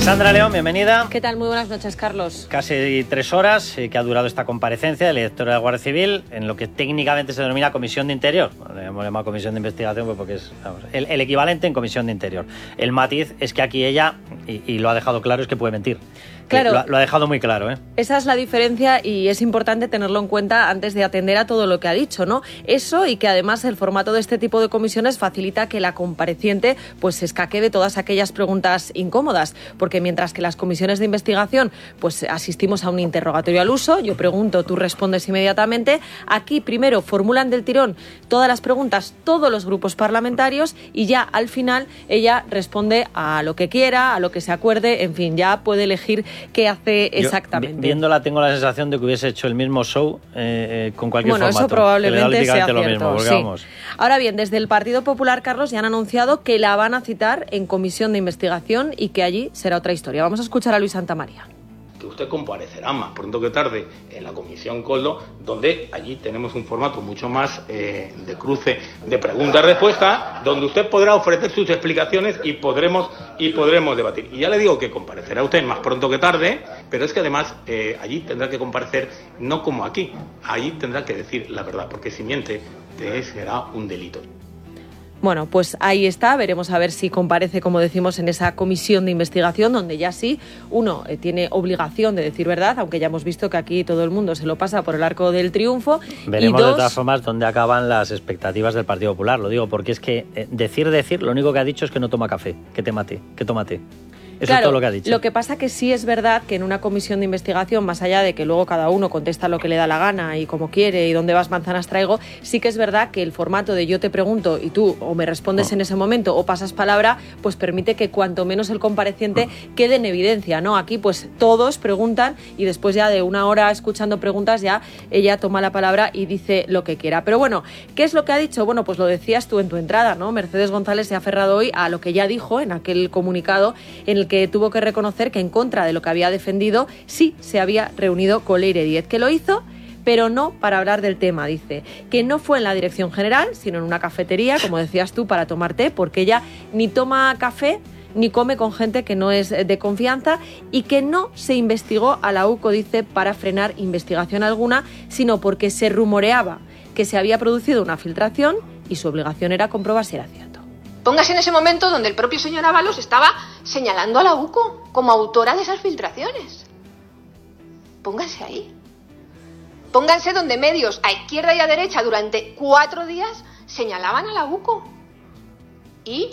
Sandra León, bienvenida. ¿Qué tal? Muy buenas noches, Carlos. Casi 3 horas que ha durado esta comparecencia del director de la Guardia Civil en lo que técnicamente se denomina Comisión de Interior. Le hemos llamado Comisión de Investigación pues porque es el equivalente en Comisión de Interior. El matiz es que aquí ella, y lo ha dejado claro, es que puede mentir. Claro, lo ha dejado muy claro, ¿eh? Esa es la diferencia y es importante tenerlo en cuenta antes de atender a todo lo que ha dicho, ¿no? Eso, y que además el formato de este tipo de comisiones facilita que la compareciente pues se escaque de todas aquellas preguntas incómodas, porque mientras que las comisiones de investigación pues asistimos a un interrogatorio al uso, yo pregunto, tú respondes inmediatamente, aquí primero formulan del tirón todas las preguntas todos los grupos parlamentarios y ya al final ella responde a lo que quiera, a lo que se acuerde, en fin, ya puede elegir qué hace exactamente. Yo, viéndola tengo la sensación de que hubiese hecho el mismo show con cualquier formato. Bueno, eso probablemente sea lo cierto, mismo, sí. vamos. Ahora bien, desde el Partido Popular, Carlos, ya han anunciado que la van a citar en comisión de investigación y que allí será otra historia. Vamos a escuchar a Luis Santamaría. Que usted comparecerá más pronto que tarde en la Comisión Koldo, donde allí tenemos un formato mucho más de cruce de preguntas-respuestas, donde usted podrá ofrecer sus explicaciones y podremos debatir. Y ya le digo que comparecerá usted más pronto que tarde, pero es que además allí tendrá que comparecer no como aquí, allí tendrá que decir la verdad, porque si miente será un delito. Bueno, pues ahí está, veremos a ver si comparece, como decimos, en esa comisión de investigación, donde ya sí, uno tiene obligación de decir verdad, aunque ya hemos visto que aquí todo el mundo se lo pasa por el arco del triunfo. Veremos y dos, de todas formas dónde acaban las expectativas del Partido Popular, lo digo porque es que decir, lo único que ha dicho es que no toma café, que tomate. Eso claro, es todo lo que ha dicho. Lo que pasa que sí es verdad que en una comisión de investigación, más allá de que luego cada uno contesta lo que le da la gana y como quiere y dónde vas manzanas traigo, sí que es verdad que el formato de yo te pregunto y tú o me respondes en ese momento o pasas palabra, pues permite que cuanto menos el compareciente quede en evidencia, ¿no? Aquí pues todos preguntan y después ya de una hora escuchando preguntas ya ella toma la palabra y dice lo que quiera. Pero bueno, ¿qué es lo que ha dicho? Bueno, pues lo decías tú en tu entrada, ¿no? Mercedes González se ha aferrado hoy a lo que ya dijo en aquel comunicado en el que tuvo que reconocer que en contra de lo que había defendido sí se había reunido con Leire Díez, que lo hizo pero no para hablar del tema, dice, que no fue en la dirección general, sino en una cafetería, como decías tú, para tomar té, porque ella ni toma café ni come con gente que no es de confianza y que no se investigó a la UCO, dice, para frenar investigación alguna, sino porque se rumoreaba que se había producido una filtración y su obligación era comprobar si era cierto. Póngase en ese momento donde el propio señor Ábalos estaba señalando a la UCO como autora de esas filtraciones. Pónganse ahí. Pónganse donde medios a izquierda y a derecha durante 4 días señalaban a la UCO. Y,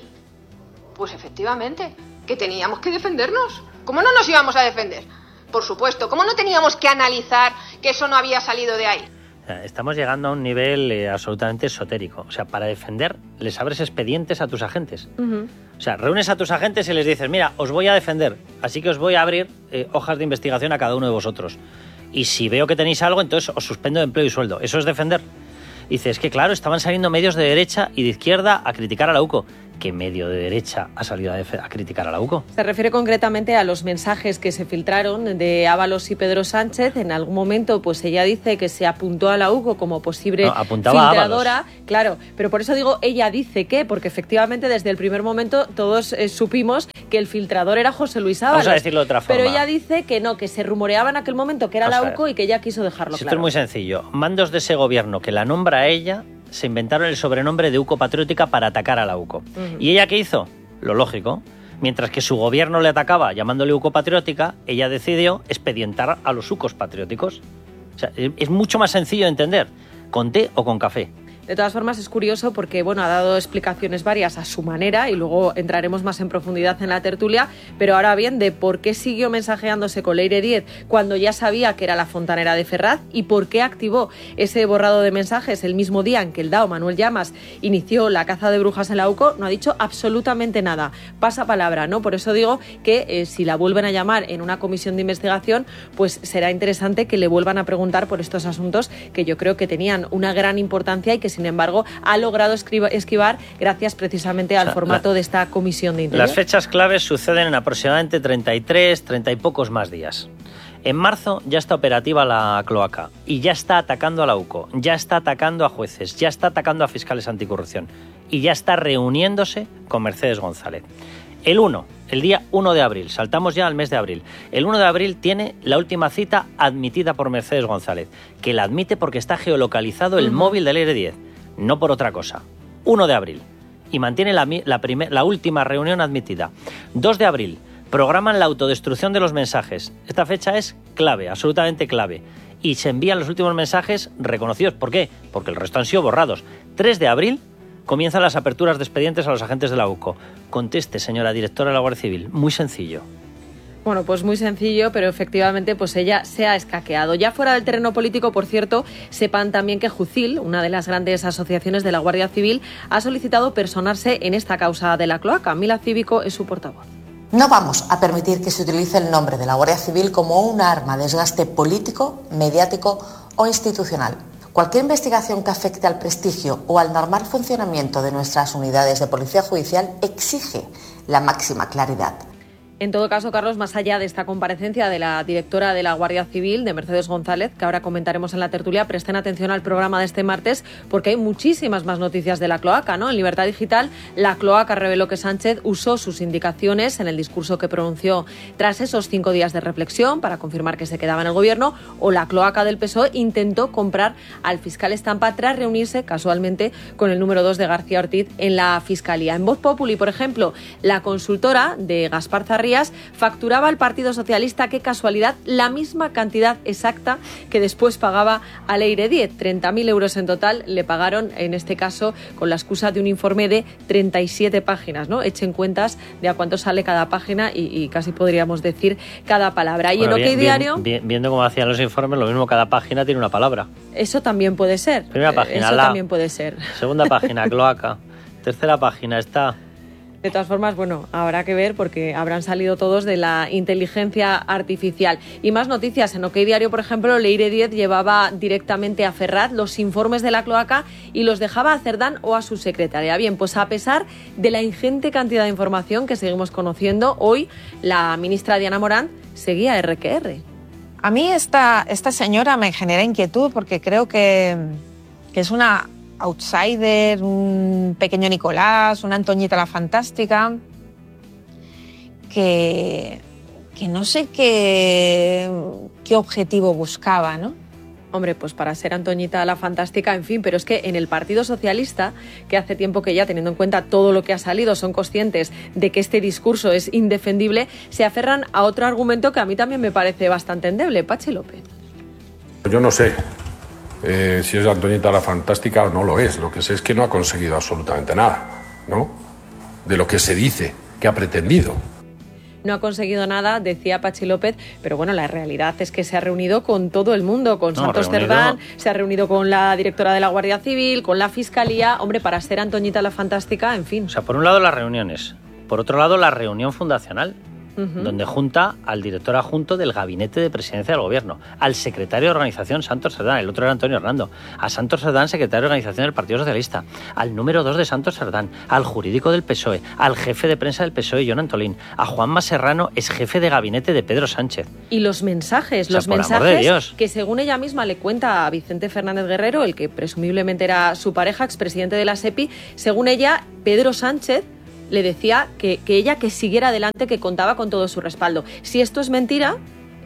pues efectivamente, que teníamos que defendernos. ¿Cómo no nos íbamos a defender? Por supuesto, ¿cómo no teníamos que analizar que eso no había salido de ahí? Estamos llegando a un nivel absolutamente esotérico. O sea, para defender, les abres expedientes a tus agentes. Uh-huh. O sea, reúnes a tus agentes y les dices, mira, os voy a defender, así que os voy a abrir hojas de investigación a cada uno de vosotros. Y si veo que tenéis algo, entonces os suspendo de empleo y sueldo. ¿Eso es defender? Dice, es que claro, estaban saliendo medios de derecha y de izquierda a criticar a la UCO. ¿Qué medio de derecha ha salido a criticar a la UCO? Se refiere concretamente a los mensajes que se filtraron de Ábalos y Pedro Sánchez. En algún momento, pues ella dice que se apuntó a la UCO como posible filtradora. Claro, pero por eso digo, ella dice que, porque efectivamente desde el primer momento todos supimos que el filtrador era José Luis Ábalos. Vamos a decirlo de otra forma. Pero ella dice que no, que se rumoreaba en aquel momento que era la UCO y que ella quiso dejarlo claro. Esto es muy sencillo. Mandos de ese gobierno que la nombra a ella se inventaron el sobrenombre de UCO Patriótica para atacar a la UCO. Uh-huh. ¿Y ella qué hizo? Lo lógico. Mientras que su gobierno le atacaba llamándole UCO Patriótica, ella decidió expedientar a los UCOs patrióticos. O sea, es mucho más sencillo de entender, con té o con café. De todas formas, es curioso porque bueno, ha dado explicaciones varias a su manera y luego entraremos más en profundidad en la tertulia, pero ahora bien, de por qué siguió mensajeándose con Leire Díez cuando ya sabía que era la fontanera de Ferraz y por qué activó ese borrado de mensajes el mismo día en que el DAO Manuel Llamas inició la caza de brujas en la UCO, no ha dicho absolutamente nada. Pasa palabra, ¿no? Por eso digo que si la vuelven a llamar en una comisión de investigación, pues será interesante que le vuelvan a preguntar por estos asuntos que yo creo que tenían una gran importancia y que sin embargo ha logrado esquivar gracias precisamente al formato de esta comisión de interior. Las fechas claves suceden en aproximadamente 30 y pocos más días. En marzo ya está operativa la cloaca y ya está atacando a la UCO, ya está atacando a jueces, ya está atacando a fiscales anticorrupción y ya está reuniéndose con Mercedes González. El 1 el día 1 de abril, saltamos ya al mes de abril. El 1 de abril tiene la última cita admitida por Mercedes González, que la admite porque está geolocalizado el móvil del Leire 10, no por otra cosa. 1 de abril. Y mantiene la última reunión admitida. 2 de abril. Programan la autodestrucción de los mensajes. Esta fecha es clave, absolutamente clave. Y se envían los últimos mensajes reconocidos. ¿Por qué? Porque el resto han sido borrados. 3 de abril comienzan las aperturas de expedientes a los agentes de la UCO. Conteste, señora directora de la Guardia Civil. Muy sencillo. Bueno, pues muy sencillo, pero efectivamente pues ella se ha escaqueado. Ya fuera del terreno político, por cierto, sepan también que Jucil, una de las grandes asociaciones de la Guardia Civil, ha solicitado personarse en esta causa de la cloaca. Mila Cívico es su portavoz. No vamos a permitir que se utilice el nombre de la Guardia Civil como un arma de desgaste político, mediático o institucional. Cualquier investigación que afecte al prestigio o al normal funcionamiento de nuestras unidades de policía judicial exige la máxima claridad. En todo caso, Carlos, más allá de esta comparecencia de la directora de la Guardia Civil, de Mercedes González, que ahora comentaremos en la tertulia, presten atención al programa de este martes porque hay muchísimas más noticias de la cloaca, ¿no? En Libertad Digital, la cloaca reveló que Sánchez usó sus indicaciones en el discurso que pronunció tras esos 5 días de reflexión para confirmar que se quedaba en el gobierno, o la cloaca del PSOE intentó comprar al fiscal Estampa tras reunirse casualmente con el número 2 de García Ortiz en la Fiscalía. En Voz Populi, por ejemplo, la consultora de Gaspar Zarría facturaba al Partido Socialista, qué casualidad, la misma cantidad exacta que después pagaba a Leire 10. 30.000 euros en total le pagaron, en este caso, con la excusa de un informe de 37 páginas, ¿no? Echen cuentas de a cuánto sale cada página y casi podríamos decir cada palabra. Y bueno, en OK Diario... Viendo cómo hacían los informes, lo mismo, cada página tiene una palabra. Eso también puede ser. Primera página, eso también puede ser. Segunda página, cloaca. Tercera página está... De todas formas, bueno, habrá que ver porque habrán salido todos de la inteligencia artificial. Y más noticias. En OK Diario, por ejemplo, Leire 10 llevaba directamente a Ferraz los informes de la cloaca y los dejaba a Cerdán o a su secretaria. Bien, pues a pesar de la ingente cantidad de información que seguimos conociendo, hoy la ministra Diana Morant seguía RQR. A mí esta señora me genera inquietud porque creo que es una outsider, un pequeño Nicolás, una Antoñita la Fantástica, que no sé qué objetivo buscaba, ¿no? Hombre, pues para ser Antoñita la Fantástica, en fin, pero es que en el Partido Socialista, que hace tiempo que ya, teniendo en cuenta todo lo que ha salido, son conscientes de que este discurso es indefendible, se aferran a otro argumento que a mí también me parece bastante endeble. Pachi López. Yo no sé si es Antoñita la Fantástica o no lo es. Lo que sé es que no ha conseguido absolutamente nada, ¿no? De lo que se dice que ha pretendido. No ha conseguido nada, decía Pachi López, pero bueno, la realidad es que se ha reunido con todo el mundo, con Santos Cerdán, se ha reunido con la directora de la Guardia Civil, con la Fiscalía. Hombre, para ser Antoñita la Fantástica, en fin. O sea, por un lado las reuniones, por otro lado la reunión fundacional, donde junta al director adjunto del Gabinete de Presidencia del Gobierno, al secretario de Organización Santos Cerdán, el otro era Antonio Hernando, a Santos Cerdán, secretario de Organización del Partido Socialista, al número 2 de Santos Cerdán, al jurídico del PSOE, al jefe de prensa del PSOE, Jon Antolín, a Juanma Serrano, ex jefe de gabinete de Pedro Sánchez. Y los mensajes, que según ella misma le cuenta a Vicente Fernández Guerrero, el que presumiblemente era su pareja, expresidente de la SEPI, según ella, Pedro Sánchez le decía que ella que siguiera adelante, que contaba con todo su respaldo. Si esto es mentira,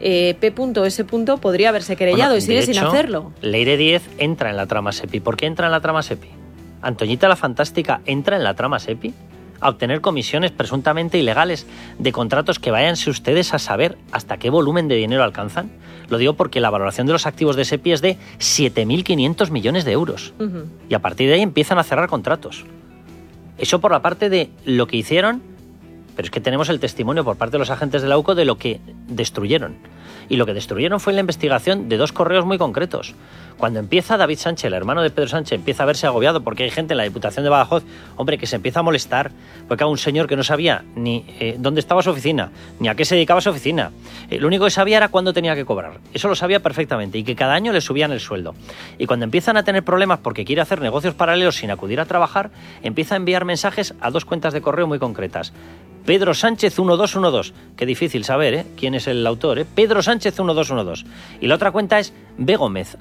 P.S. podría haberse querellado y sigue sin hacerlo. Leire 10 entra en la trama SEPI. ¿Por qué entra en la trama SEPI? ¿Antoñita la Fantástica entra en la trama SEPI? A obtener comisiones presuntamente ilegales de contratos que váyanse ustedes a saber hasta qué volumen de dinero alcanzan. Lo digo porque la valoración de los activos de SEPI es de 7.500 millones de euros. Y a partir de ahí empiezan a cerrar contratos. Eso por la parte de lo que hicieron, pero es que tenemos el testimonio por parte de los agentes de la UCO de lo que destruyeron. Y lo que destruyeron fue la investigación de 2 correos muy concretos. Cuando empieza David Sánchez, el hermano de Pedro Sánchez, empieza a verse agobiado porque hay gente en la Diputación de Badajoz, hombre, que se empieza a molestar, porque era un señor que no sabía ni dónde estaba su oficina, ni a qué se dedicaba su oficina. Lo único que sabía era cuándo tenía que cobrar. Eso lo sabía perfectamente y que cada año le subían el sueldo. Y cuando empiezan a tener problemas porque quiere hacer negocios paralelos sin acudir a trabajar, empieza a enviar mensajes a 2 cuentas de correo muy concretas. Pedro Sánchez 1212. Qué difícil saber, quién es el autor, Pedro Sánchez 1212. Y la otra cuenta es begómez,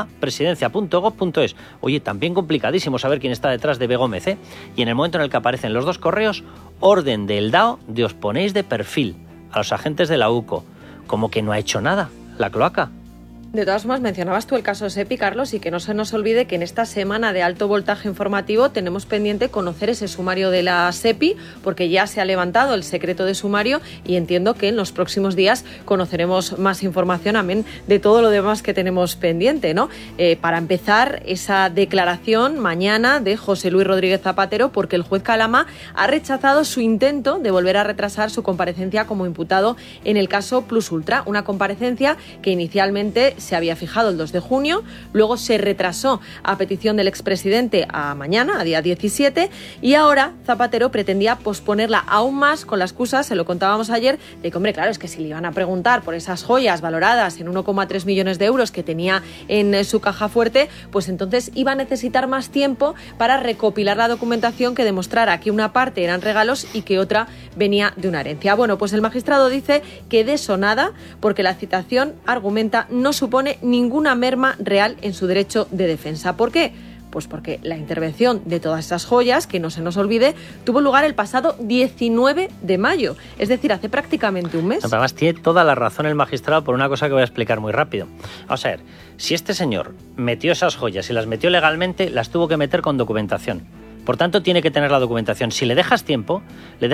@presidencia.gov.es. Oye, también complicadísimo saber quién está detrás de Begómez, Y en el momento en el que aparecen los dos correos, orden del DAO de os ponéis de perfil a los agentes de la UCO. Como que no ha hecho nada la cloaca. De todas formas, mencionabas tú el caso SEPI, Carlos, y que no se nos olvide que en esta semana de alto voltaje informativo tenemos pendiente conocer ese sumario de la SEPI, porque ya se ha levantado el secreto de sumario y entiendo que en los próximos días conoceremos más información, amén de todo lo demás que tenemos pendiente, ¿no? Para empezar, esa declaración mañana de José Luis Rodríguez Zapatero, porque el juez Calama ha rechazado su intento de volver a retrasar su comparecencia como imputado en el caso Plus Ultra, una comparecencia que inicialmente se había fijado el 2 de junio, luego se retrasó a petición del expresidente a mañana, a día 17, y ahora Zapatero pretendía posponerla aún más con la excusa, se lo contábamos ayer, de que, hombre, claro, es que si le iban a preguntar por esas joyas valoradas en 1,3 millones de euros que tenía en su caja fuerte, pues entonces iba a necesitar más tiempo para recopilar la documentación que demostrara que una parte eran regalos y que otra venía de una herencia. Bueno, pues el magistrado dice que de eso nada, porque la citación, argumenta, no supone ninguna merma real en su derecho de defensa. ¿Por qué? Pues porque la intervención de todas esas joyas, que no se nos olvide, tuvo lugar el pasado 19 de mayo, es decir, hace prácticamente un mes. Además, tiene toda la razón el magistrado por una cosa que voy a explicar muy rápido. Vamos a ver, si este señor metió esas joyas y las metió legalmente, las tuvo que meter con documentación. Por tanto, tiene que tener la documentación. Si le dejas tiempo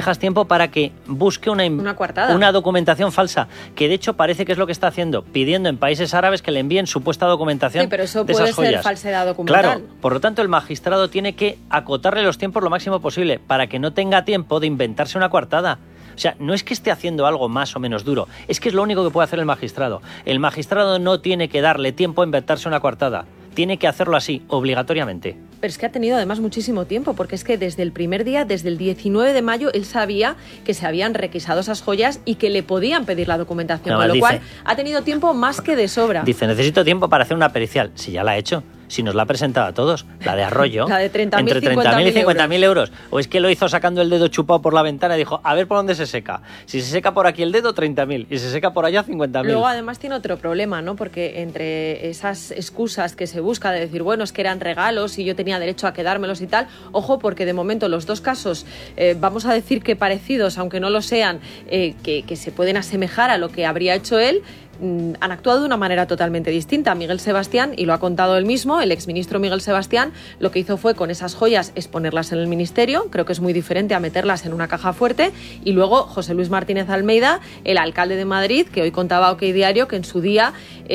para que busque una documentación falsa, que de hecho parece que es lo que está haciendo, pidiendo en países árabes que le envíen supuesta documentación. Sí, pero eso de puede esas joyas. ser falsedad documental. Claro, por lo tanto, el magistrado tiene que acotarle los tiempos lo máximo posible para que no tenga tiempo de inventarse una coartada. O sea, no es que esté haciendo algo más o menos duro, es que es lo único que puede hacer el magistrado. El magistrado no tiene que darle tiempo a inventarse una coartada. Tiene que hacerlo así, obligatoriamente. Pero es que ha tenido además muchísimo tiempo, porque es que desde el primer día, desde el 19 de mayo, él sabía que se habían requisado esas joyas y que le podían pedir la documentación, con lo cual ha tenido tiempo más que de sobra. Dice, necesito tiempo para hacer una pericial. Si ya la ha hecho. Si nos la ha presentado a todos, la de Arroyo, la de 30.000, entre 30.000 y 50.000 euros. O es que lo hizo sacando el dedo chupado por la ventana y dijo, a ver por dónde se seca. Si se seca por aquí el dedo, 30.000. Y se seca por allá, 50.000. Luego, además, tiene otro problema, ¿no? Porque entre esas excusas que se busca de decir, bueno, es que eran regalos y yo tenía derecho a quedármelos y tal, ojo, porque de momento los dos casos, vamos a decir que parecidos, aunque no lo sean, que se pueden asemejar a lo que habría hecho él, han actuado de una manera totalmente distinta. Miguel Sebastián, y lo ha contado él mismo, el exministro Miguel Sebastián, lo que hizo fue con esas joyas exponerlas en el ministerio, creo que es muy diferente a meterlas en una caja fuerte, y luego José Luis Martínez Almeida, el alcalde de Madrid, que hoy contaba OK Diario que en su día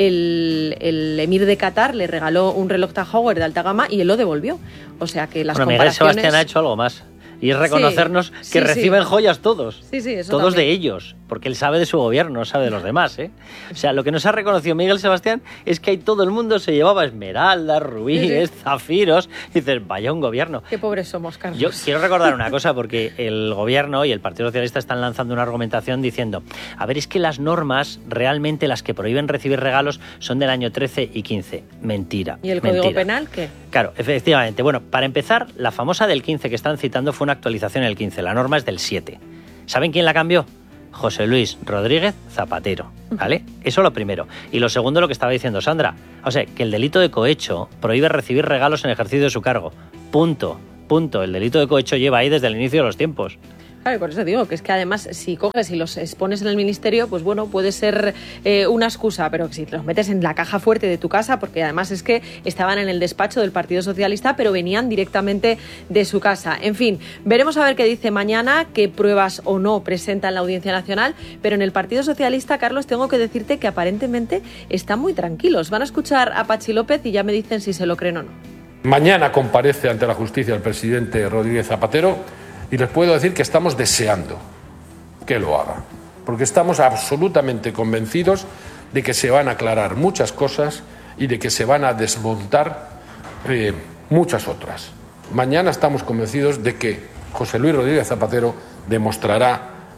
el emir de Qatar le regaló un reloj Tag Heuer de alta gama y él lo devolvió. O sea que las comparaciones... Miguel Sebastián ha hecho algo más. Y es reconocernos que reciben joyas todos. Sí, eso todos también. De ellos. Porque él sabe de su gobierno, no sabe de los demás, O sea, lo que nos ha reconocido Miguel Sebastián es que ahí todo el mundo se llevaba esmeraldas, rubíes, zafiros. Y dices, vaya un gobierno. Qué pobres somos, Carlos. Yo quiero recordar una cosa, porque el gobierno y el Partido Socialista están lanzando una argumentación diciendo, a ver, es que las normas, realmente las que prohíben recibir regalos, son del año 13 y 15. Mentira. ¿Y el Código Penal qué? Claro, efectivamente. Bueno, para empezar, la famosa del 15 que están citando fue una actualización en el 15. La norma es del 7. ¿Saben quién la cambió? José Luis Rodríguez Zapatero, ¿vale? Eso lo primero. Y lo segundo, lo que estaba diciendo Sandra. O sea, que el delito de cohecho prohíbe recibir regalos en ejercicio de su cargo. Punto. El delito de cohecho lleva ahí desde el inicio de los tiempos. Claro, y por eso digo que es que además si coges y los expones en el ministerio, pues bueno, puede ser una excusa, pero si te los metes en la caja fuerte de tu casa, porque además es que estaban en el despacho del Partido Socialista, pero venían directamente de su casa. En fin, veremos a ver qué dice mañana, qué pruebas o no presenta en la Audiencia Nacional, pero en el Partido Socialista, Carlos, tengo que decirte que aparentemente están muy tranquilos. Van a escuchar a Patxi López y ya me dicen si se lo creen o no. Mañana comparece ante la justicia el presidente Rodríguez Zapatero. Y les puedo decir que estamos deseando que lo haga, porque estamos absolutamente convencidos de que se van a aclarar muchas cosas y de que se van a desmontar muchas otras. Mañana estamos convencidos de que José Luis Rodríguez Zapatero demostrará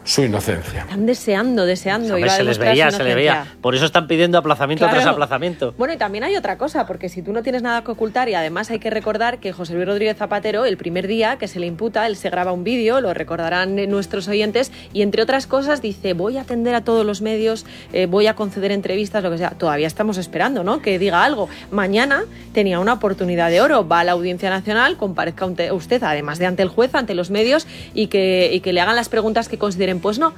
su inocencia. Están deseando. Hombre, se les veía. Por eso están pidiendo aplazamiento tras aplazamiento. Bueno, y también hay otra cosa, porque si tú no tienes nada que ocultar, y además hay que recordar que José Luis Rodríguez Zapatero, el primer día que se le imputa, él se graba un vídeo, lo recordarán nuestros oyentes, y entre otras cosas dice, voy a atender a todos los medios, voy a conceder entrevistas, lo que sea. Todavía estamos esperando, ¿no?, que diga algo. Mañana tenía una oportunidad de oro, va a la Audiencia Nacional, comparezca usted, además de ante el juez, ante los medios, y que le hagan las preguntas que consideren. Pues no,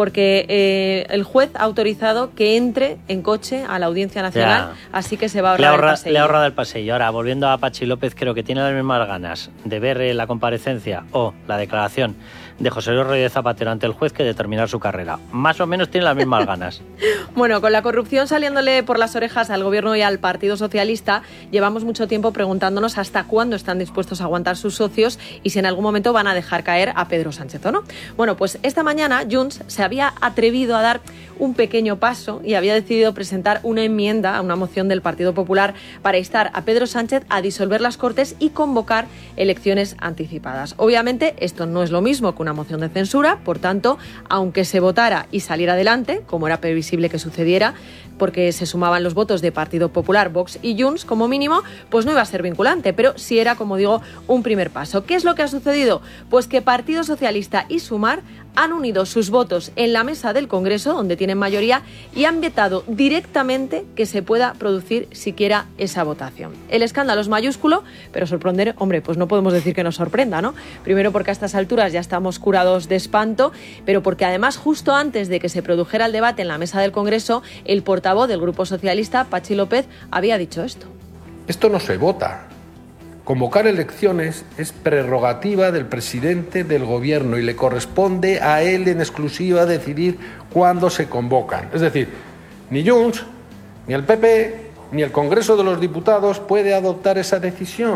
porque el juez ha autorizado que entre en coche a la Audiencia Nacional, así que se va a ahorrar el pasillo. Le ha ahorrado el pasillo. Ahora, volviendo a Patxi López, creo que tiene las mismas ganas de ver la comparecencia o la declaración de José Luis Rodríguez Zapatero ante el juez que de terminar su carrera. Más o menos tiene las mismas ganas. Bueno, con la corrupción saliéndole por las orejas al Gobierno y al Partido Socialista, llevamos mucho tiempo preguntándonos hasta cuándo están dispuestos a aguantar sus socios y si en algún momento van a dejar caer a Pedro Sánchez o no. Bueno, pues esta mañana Junts se había atrevido a dar un pequeño paso y había decidido presentar una enmienda a una moción del Partido Popular para instar a Pedro Sánchez a disolver las Cortes y convocar elecciones anticipadas. Obviamente, esto no es lo mismo que una moción de censura, por tanto, aunque se votara y saliera adelante, como era previsible que sucediera, porque se sumaban los votos de Partido Popular, Vox y Junts como mínimo, pues no iba a ser vinculante, pero sí era, como digo, un primer paso. ¿Qué es lo que ha sucedido? Pues que Partido Socialista y Sumar han unido sus votos en la mesa del Congreso, donde tienen mayoría, y han vetado directamente que se pueda producir siquiera esa votación. El escándalo es mayúsculo, pero sorprender, hombre, pues no podemos decir que nos sorprenda, ¿no? Primero porque a estas alturas ya estamos curados de espanto, pero porque además justo antes de que se produjera el debate en la mesa del Congreso, el portavoz del Grupo Socialista, Patxi López, había dicho esto. Esto no se vota. Convocar elecciones es prerrogativa del presidente del Gobierno y le corresponde a él en exclusiva decidir cuándo se convocan. Es decir, ni Junts, ni el PP, ni el Congreso de los Diputados puede adoptar esa decisión.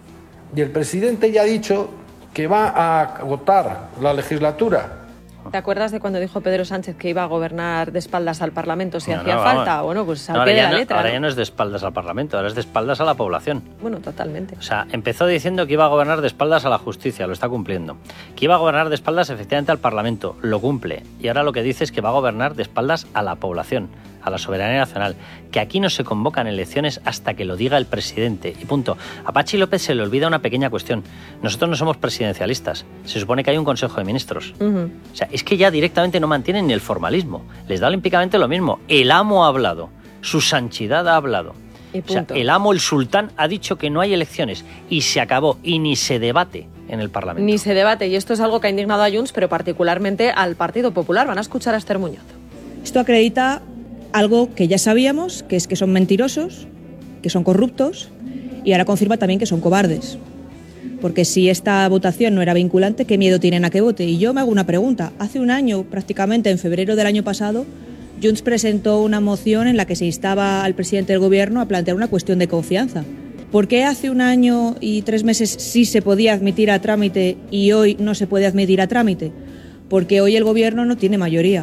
Y el presidente ya ha dicho que va a agotar la legislatura. ¿Te acuerdas de cuando dijo Pedro Sánchez que iba a gobernar de espaldas al Parlamento si hacía falta? Bueno, pues al pie de la letra. Ahora ya no es de espaldas al Parlamento, ahora es de espaldas a la población. Bueno, totalmente. O sea, empezó diciendo que iba a gobernar de espaldas a la justicia, lo está cumpliendo. Que iba a gobernar de espaldas efectivamente al Parlamento, lo cumple. Y ahora lo que dice es que va a gobernar de espaldas a la población, a la soberanía nacional, que aquí no se convocan elecciones hasta que lo diga el presidente, y punto. A Patxi López se le olvida una pequeña cuestión. Nosotros no somos presidencialistas, se supone que hay un Consejo de Ministros. O sea, es que ya directamente no mantienen ni el formalismo, les da olímpicamente lo mismo. El amo ha hablado, su santidad ha hablado. Y punto. O sea, el amo, el sultán, ha dicho que no hay elecciones, y se acabó, y ni se debate en el Parlamento. Ni se debate, y esto es algo que ha indignado a Junts, pero particularmente al Partido Popular. Van a escuchar a Esther Muñoz. Esto acredita algo que ya sabíamos, que es que son mentirosos, que son corruptos, y ahora confirma también que son cobardes. Porque si esta votación no era vinculante, ¿qué miedo tienen a que vote? Y yo me hago una pregunta. Hace un año, prácticamente en febrero del año pasado, Junts presentó una moción en la que se instaba al presidente del Gobierno a plantear una cuestión de confianza. ¿Por qué hace un año y 3 meses sí se podía admitir a trámite y hoy no se puede admitir a trámite? Porque hoy el Gobierno no tiene mayoría.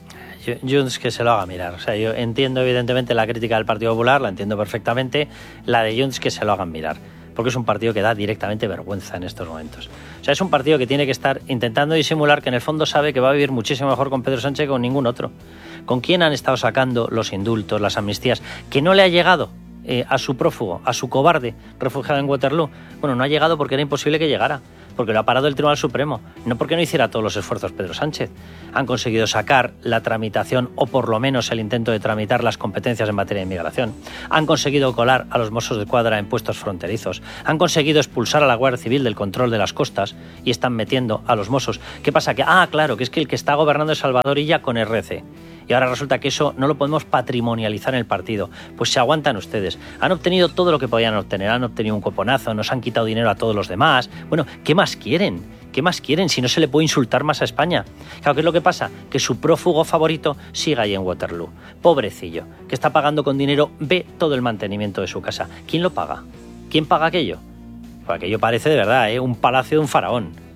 Junts que se lo haga mirar. O sea, yo entiendo evidentemente la crítica del Partido Popular, la entiendo perfectamente, la de Junts que se lo hagan mirar, porque es un partido que da directamente vergüenza en estos momentos. O sea, es un partido que tiene que estar intentando disimular que en el fondo sabe que va a vivir muchísimo mejor con Pedro Sánchez que con ningún otro. ¿Con quién han estado sacando los indultos, las amnistías? ¿Que no le ha llegado a su prófugo, a su cobarde refugiado en Waterloo? Bueno, no ha llegado porque era imposible que llegara, porque lo ha parado el Tribunal Supremo, no porque no hiciera todos los esfuerzos Pedro Sánchez. Han conseguido sacar la tramitación, o por lo menos el intento de tramitar las competencias en materia de inmigración. Han conseguido colar a los Mossos de Escuadra en puestos fronterizos. Han conseguido expulsar a la Guardia Civil del control de las costas y están metiendo a los Mossos. ¿Qué pasa? Claro, que es que el que está gobernando es Salvador Illa con RC. Y ahora resulta que eso no lo podemos patrimonializar en el partido. Pues se aguantan ustedes. Han obtenido todo lo que podían obtener. Han obtenido un cuponazo, nos han quitado dinero a todos los demás. Bueno, ¿qué más quieren? ¿Qué más quieren si no se le puede insultar más a España? Claro, ¿qué es lo que pasa? Que su prófugo favorito sigue ahí en Waterloo. Pobrecillo, que está pagando con dinero B todo el mantenimiento de su casa. ¿Quién lo paga? ¿Quién paga aquello? Pues aquello parece de verdad, un palacio de un faraón.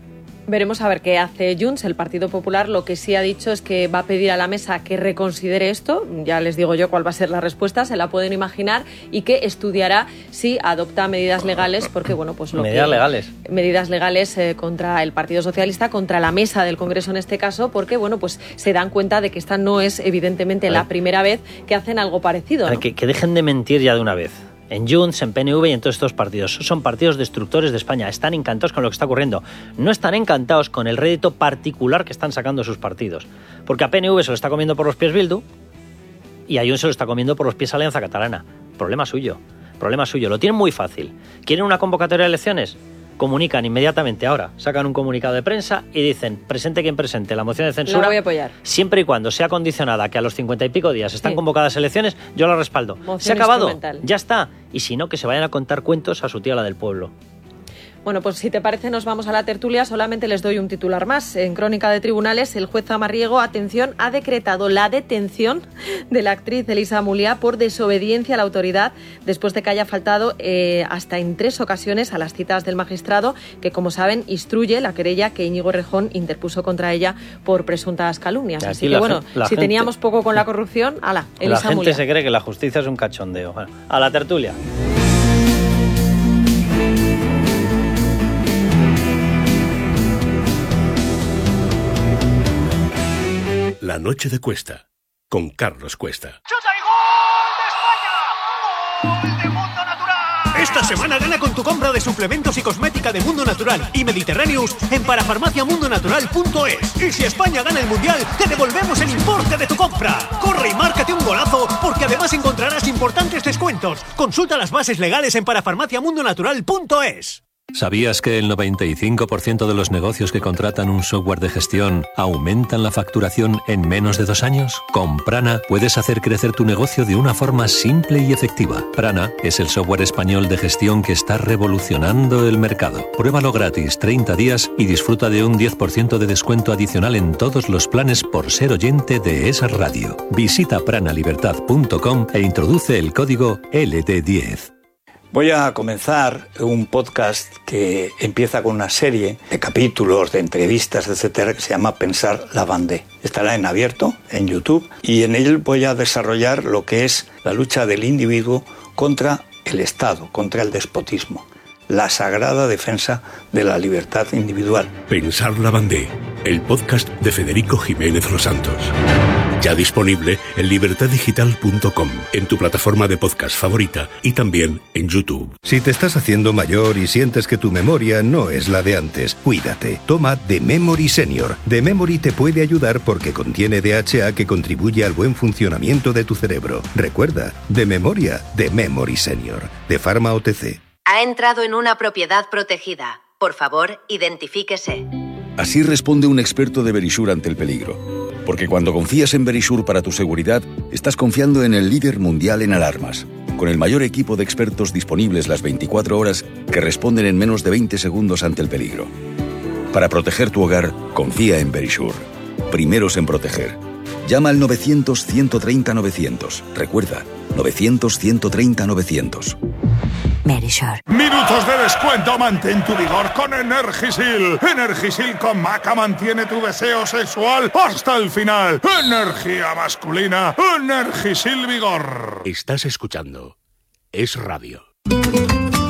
Veremos a ver qué hace Junts. El Partido Popular lo que sí ha dicho es que va a pedir a la mesa que reconsidere esto. Ya les digo yo cuál va a ser la respuesta, se la pueden imaginar, y que estudiará si adopta medidas legales, porque bueno, pues medidas legales contra el Partido Socialista, contra la mesa del Congreso en este caso, porque bueno, pues se dan cuenta de que esta no es evidentemente la primera vez que hacen algo parecido, ¿no? Que dejen de mentir ya de una vez. En Junts, en PNV y en todos estos partidos. Son partidos destructores de España. Están encantados con lo que está ocurriendo. No están encantados con el rédito particular que están sacando sus partidos. Porque a PNV se lo está comiendo por los pies Bildu y a Junts se lo está comiendo por los pies Alianza Catalana. Problema suyo. Lo tienen muy fácil. ¿Quieren una convocatoria de elecciones? Comunican inmediatamente ahora, sacan un comunicado de prensa y dicen, presente quien presente la moción de censura, la voy a apoyar. Siempre y cuando sea condicionada a que a los 50 y pico días están convocadas elecciones, yo la respaldo. Moción se ha acabado, ya está. Y si no, que se vayan a contar cuentos a su tía la del pueblo. Bueno, pues si te parece nos vamos a la tertulia. Solamente les doy un titular más. En Crónica de Tribunales, el juez Zamarriego, atención, ha decretado la detención de la actriz Elisa Muliá por desobediencia a la autoridad después de que haya faltado hasta en 3 ocasiones a las citas del magistrado, que como saben instruye la querella que Íñigo Errejón interpuso contra ella por presuntas calumnias. Así que bueno, si teníamos poco con la corrupción, ala, Elisa Muliá. La gente se cree que la justicia es un cachondeo. Bueno, a la tertulia. La noche de Cuesta, con Carlos Cuesta. ¡Chuta y gol de España! ¡Gol de Mundo Natural! Esta semana gana con tu compra de suplementos y cosmética de Mundo Natural y Mediterráneos en parafarmaciamundonatural.es. Y si España gana el Mundial, te devolvemos el importe de tu compra. Corre y márcate un golazo, porque además encontrarás importantes descuentos. Consulta las bases legales en parafarmaciamundonatural.es. ¿Sabías que el 95% de los negocios que contratan un software de gestión aumentan la facturación en menos de 2 años? Con Prana puedes hacer crecer tu negocio de una forma simple y efectiva. Prana es el software español de gestión que está revolucionando el mercado. Pruébalo gratis 30 días y disfruta de un 10% de descuento adicional en todos los planes por ser oyente de esa radio. Visita pranalibertad.com e introduce el código LT10. Voy a comenzar un podcast que empieza con una serie de capítulos, de entrevistas, etcétera, que se llama Pensar la Bandé. Estará en abierto, en YouTube, y en él voy a desarrollar lo que es la lucha del individuo contra el Estado, contra el despotismo, la sagrada defensa de la libertad individual. Pensar la Bandé, el podcast de Federico Jiménez Los Santos. Ya disponible en libertaddigital.com, en tu plataforma de podcast favorita y también en YouTube. Si te estás haciendo mayor y sientes que tu memoria no es la de antes, cuídate. Toma The Memory Senior. The Memory te puede ayudar porque contiene DHA que contribuye al buen funcionamiento de tu cerebro. Recuerda, de memoria, The Memory Senior, de Pharma OTC. Ha entrado en una propiedad protegida. Por favor, identifíquese. Así responde un experto de Verisure ante el peligro. Porque cuando confías en Verisure para tu seguridad, estás confiando en el líder mundial en alarmas, con el mayor equipo de expertos disponibles las 24 horas que responden en menos de 20 segundos ante el peligro. Para proteger tu hogar, confía en Verisure. Primeros en proteger. Llama al 900-130-900. Recuerda, 900-130-900. Verisure. Minutos de descuento, mantén tu vigor con Energisil. Energisil con Maca mantiene tu deseo sexual hasta el final. Energía masculina, Energisil Vigor. Estás escuchando Es Radio.